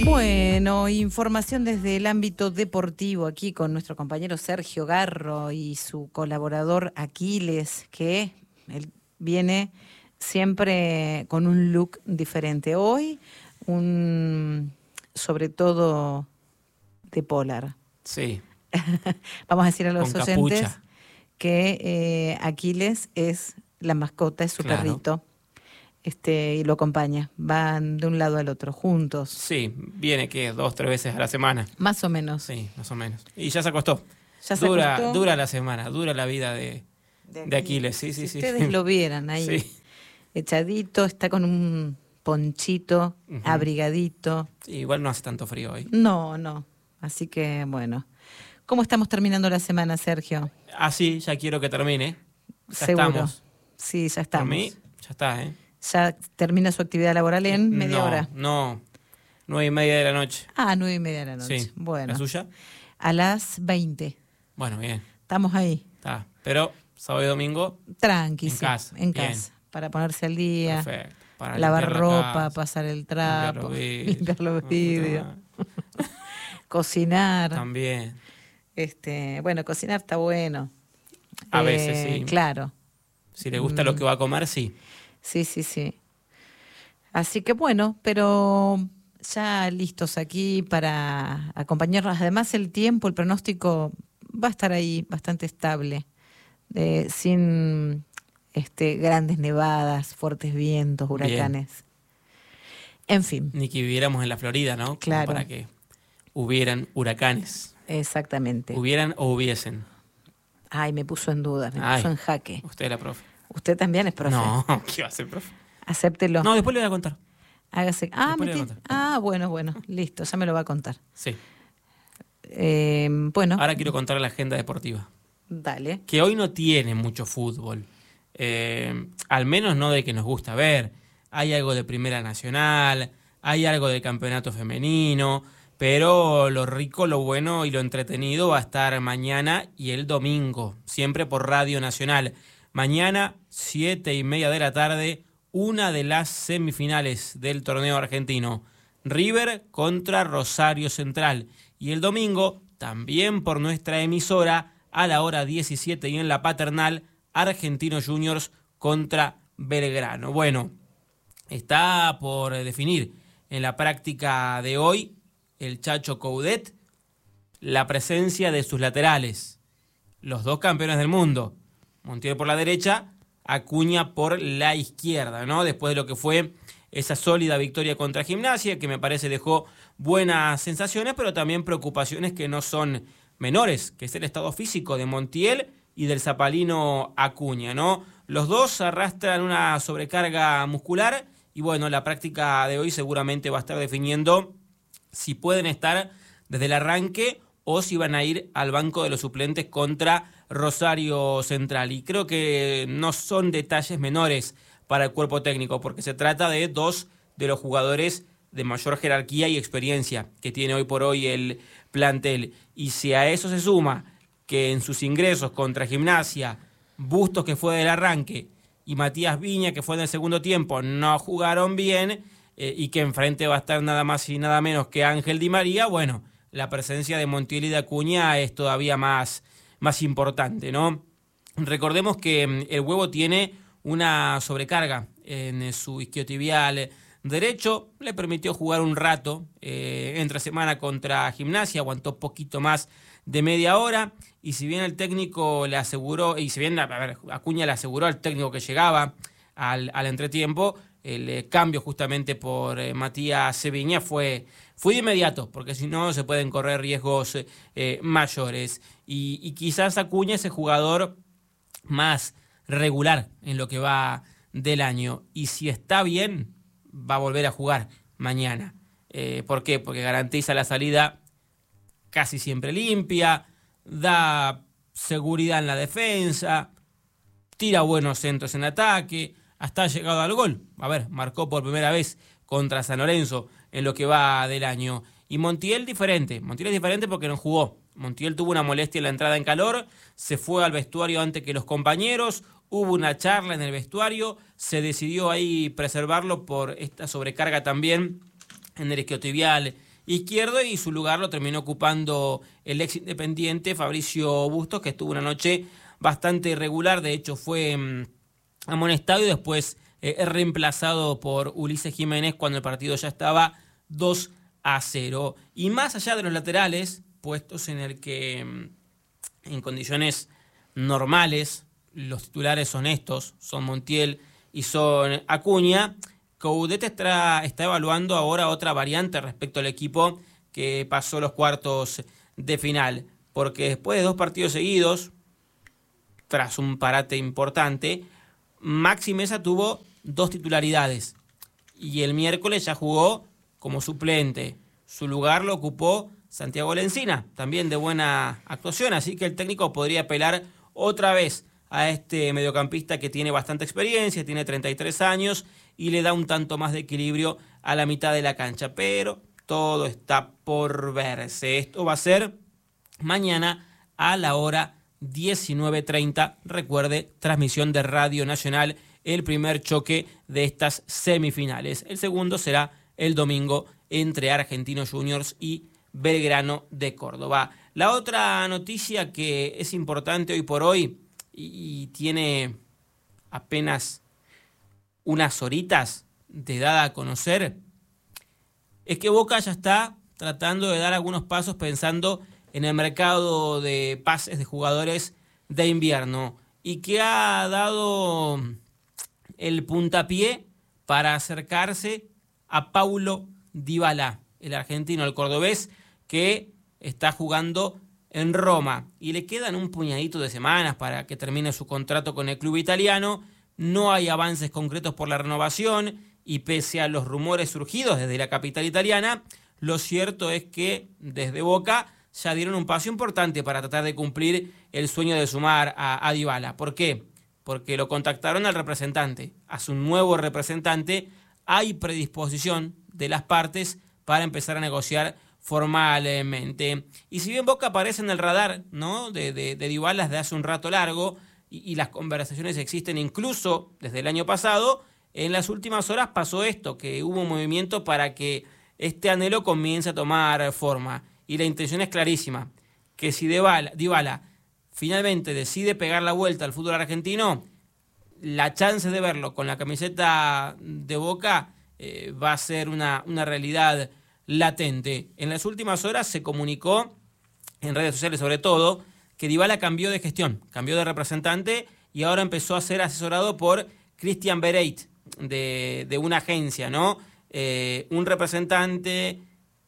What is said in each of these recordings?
Bueno, información desde el ámbito deportivo aquí con nuestro compañero Sergio Garro y su colaborador Aquiles, que él viene siempre con un look diferente. Hoy, sobre todo de polar. Sí. Vamos a decir a los Con oyentes capucha. que Aquiles es la mascota, es su Claro. perrito. Y lo acompaña, van de un lado al otro, juntos. Sí, viene que 2-3 veces a la semana. Más o menos. Sí, más o menos. Y ya se acostó. Ya se acostó. Dura la semana, dura la vida de Aquiles. Sí, si sí. ustedes lo vieran ahí, Sí. echadito, está con un ponchito, abrigadito. Sí, igual no hace tanto frío hoy. No. Así que, bueno. ¿Cómo estamos terminando la semana, Sergio? Así, ya quiero que termine. Ya Seguro. estamos. Sí, ya estamos. Por mí, ya está, ¿eh? Ya termina su actividad laboral en media hora. No, 9:30 de la noche. 9:30 de la noche. Sí. Bueno. ¿La suya? A las 20. Bueno, bien. Estamos ahí. Está. Pero sábado y domingo, Tranqui, en sí, casa. En Bien. casa. Para ponerse al día. Perfecto. Para Lavar limpiar la ropa, casa, pasar el trapo, limpiar los puta vidrios, madre. cocinar. También. Bueno, cocinar está bueno. A veces, sí. Claro. Si le gusta lo que va a comer, sí. Sí. Así que bueno, pero ya listos aquí para acompañarnos. Además el tiempo, el pronóstico va a estar ahí bastante estable, sin grandes nevadas, fuertes vientos, huracanes. En fin. Ni que viviéramos en la Florida, ¿no? Como Claro. para que hubieran huracanes. Exactamente. Hubieran o hubiesen. Ay, me puso en duda, me puso en jaque. Usted es la profe. Usted también es profe. No, ¿qué va a ser profe? Acéptelo. No, después le voy a contar. Hágase. Después le voy a contar. Bueno, listo, ya me lo va a contar. Sí. Bueno. Ahora quiero contar la agenda deportiva. Dale. Que hoy no tiene mucho fútbol. Al menos no de que nos gusta ver. Hay algo de Primera Nacional, hay algo de campeonato femenino, pero lo rico, lo bueno y lo entretenido va a estar mañana y el domingo, siempre por Radio Nacional. Mañana, 7:30 de la tarde, una de las semifinales del torneo argentino. River contra Rosario Central. Y el domingo, también por nuestra emisora, a la hora 17 y en la Paternal, Argentinos Juniors contra Belgrano. Bueno, está por definir en la práctica de hoy el Chacho Coudet la presencia de sus laterales, los dos campeones del mundo, Montiel por la derecha, Acuña por la izquierda, ¿no? Después de lo que fue esa sólida victoria contra Gimnasia, que me parece dejó buenas sensaciones, pero también preocupaciones que no son menores, que es el estado físico de Montiel y del zapalino Acuña, ¿no? Los dos arrastran una sobrecarga muscular y bueno, la práctica de hoy seguramente va a estar definiendo si pueden estar desde el arranque o si van a ir al banco de los suplentes contra Rosario Central. Y creo que no son detalles menores para el cuerpo técnico, porque se trata de dos de los jugadores de mayor jerarquía y experiencia que tiene hoy por hoy el plantel. Y si a eso se suma que en sus ingresos contra Gimnasia, Bustos, que fue del arranque, y Matías Viña, que fue en el segundo tiempo, no jugaron bien, y que enfrente va a estar nada más y nada menos que Ángel Di María, bueno, la presencia de Montiel y de Acuña es todavía más importante, ¿no? Recordemos que el Huevo tiene una sobrecarga en su isquiotibial derecho, le permitió jugar un rato entre semana contra Gimnasia, aguantó poquito más de media hora, y si bien el técnico le aseguró, y si bien Acuña le aseguró al técnico que llegaba al entretiempo, el cambio justamente por Matías Viña fue de inmediato, porque si no se pueden correr riesgos mayores. Y quizás Acuña es el jugador más regular en lo que va del año. Y si está bien, va a volver a jugar mañana. ¿Por qué? Porque garantiza la salida casi siempre limpia, da seguridad en la defensa, tira buenos centros en ataque, hasta ha llegado al gol. A ver, marcó por primera vez contra San Lorenzo en lo que va del año. Y Montiel diferente. Montiel es diferente porque no jugó. Montiel tuvo una molestia en la entrada en calor, se fue al vestuario antes que los compañeros, hubo una charla en el vestuario, se decidió ahí preservarlo por esta sobrecarga también en el isquiotibial izquierdo, y su lugar lo terminó ocupando el ex Independiente Fabricio Bustos, que estuvo una noche bastante irregular. De hecho fue amonestado y después reemplazado por Ulises Jiménez cuando el partido ya estaba 2-0. Y más allá de los laterales, puestos en el que en condiciones normales los titulares son estos, son Montiel y son Acuña, Coudet está evaluando ahora otra variante respecto al equipo que pasó los cuartos de final, porque después de 2 partidos seguidos, tras un parate importante, Maxi Meza tuvo 2 titularidades y el miércoles ya jugó como suplente. Su lugar lo ocupó Santiago Lencina, también de buena actuación, así que el técnico podría apelar otra vez a este mediocampista que tiene bastante experiencia, tiene 33 años y le da un tanto más de equilibrio a la mitad de la cancha, pero todo está por verse. Esto va a ser mañana a la hora 19:30. Recuerde, transmisión de Radio Nacional, el primer choque de estas semifinales. El segundo será el domingo entre Argentinos Juniors y Belgrano de Córdoba. La otra noticia que es importante hoy por hoy y tiene apenas unas horitas de dada a conocer es que Boca ya está tratando de dar algunos pasos pensando en el mercado de pases de jugadores de invierno y que ha dado el puntapié para acercarse a Paulo Dybala, el argentino, el cordobés, que está jugando en Roma y le quedan un puñadito de semanas para que termine su contrato con el club italiano. No hay avances concretos por la renovación y pese a los rumores surgidos desde la capital italiana, lo cierto es que desde Boca ya dieron un paso importante para tratar de cumplir el sueño de sumar a Dybala. ¿Por qué? Porque lo contactaron al representante, a su nuevo representante. Hay predisposición de las partes para empezar a negociar formalmente. Y si bien Boca aparece en el radar, ¿no?, de Dybala desde hace un rato largo y las conversaciones existen incluso desde el año pasado, en las últimas horas pasó esto, que hubo un movimiento para que este anhelo comience a tomar forma. Y la intención es clarísima, que si Dybala finalmente decide pegar la vuelta al fútbol argentino, la chance de verlo con la camiseta de Boca va a ser una realidad latente. En las últimas horas se comunicó, en redes sociales sobre todo, que Dybala cambió de gestión, cambió de representante y ahora empezó a ser asesorado por Christian Bereit, de una agencia, ¿no? Un representante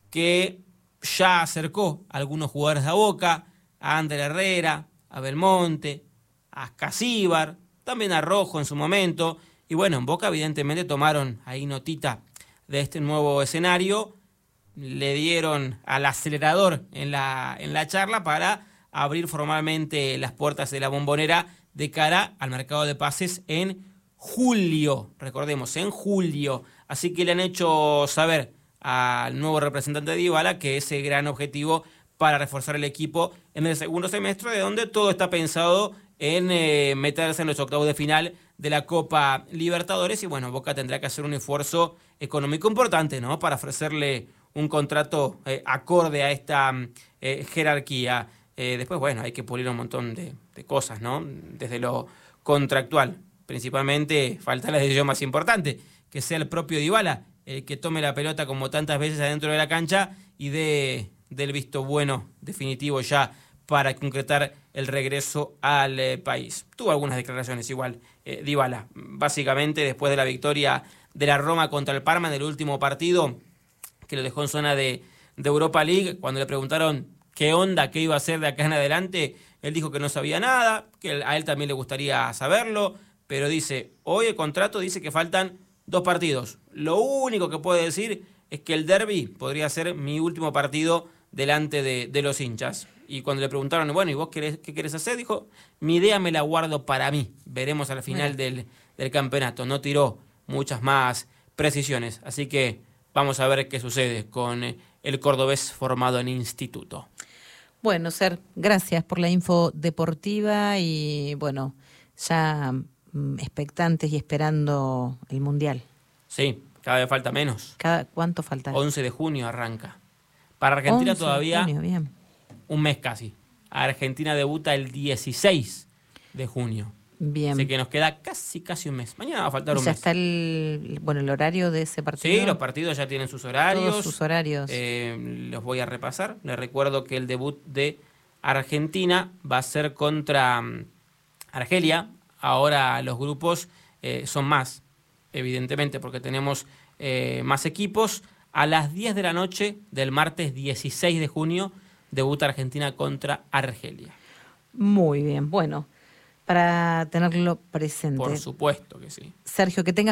que ya acercó a algunos jugadores de Boca, a Ander Herrera, a Belmonte, a Casíbar, también a Rojo en su momento. Y bueno, en Boca evidentemente tomaron ahí notita de este nuevo escenario, le dieron al acelerador en la charla para abrir formalmente las puertas de la Bombonera de cara al mercado de pases en julio, recordemos, en julio. Así que le han hecho saber al nuevo representante de Dybala que ese gran objetivo para reforzar el equipo en el segundo semestre, de donde todo está pensado en meterse en los octavos de final de la Copa Libertadores. Y bueno, Boca tendrá que hacer un esfuerzo económico importante, ¿no?, para ofrecerle un contrato acorde a esta jerarquía. Después, bueno, hay que pulir un montón de cosas, ¿no?, desde lo contractual. Principalmente falta la decisión más importante, que sea el propio Dybala el que tome la pelota como tantas veces adentro de la cancha y del visto bueno definitivo ya para concretar el regreso al país. Tuvo algunas declaraciones igual Dybala, básicamente después de la victoria de la Roma contra el Parma en el último partido, que lo dejó en zona de Europa League. Cuando le preguntaron qué onda, qué iba a hacer de acá en adelante, él dijo que no sabía nada, que a él también le gustaría saberlo, pero dice, hoy el contrato dice que faltan 2 partidos. Lo único que puede decir es que el derbi podría ser mi último partido delante de los hinchas. Y cuando le preguntaron, bueno, ¿y vos qué querés hacer? Dijo, mi idea me la guardo para mí. Veremos al final del campeonato. No tiró muchas más precisiones. Así que vamos a ver qué sucede con el cordobés formado en Instituto. Bueno, Ser, gracias por la info deportiva y bueno, ya expectantes y esperando el Mundial. Sí, cada vez falta menos. ¿Cuánto falta? 11 de junio arranca. Para Argentina 11 de todavía junio, bien. un mes casi. Argentina debuta el 16 de junio. Bien. Así que nos queda casi un mes. Mañana va a faltar ¿Y un ya mes. está el horario de ese partido? Sí, los partidos ya tienen sus horarios. Todos sus horarios. Los voy a repasar. Les recuerdo que el debut de Argentina va a ser contra Argelia. Ahora los grupos son más, evidentemente, porque tenemos más equipos. A las 10 de la noche del martes 16 de junio debuta Argentina contra Argelia. Muy bien, bueno, para tenerlo presente. Por supuesto que sí. Sergio, que tengas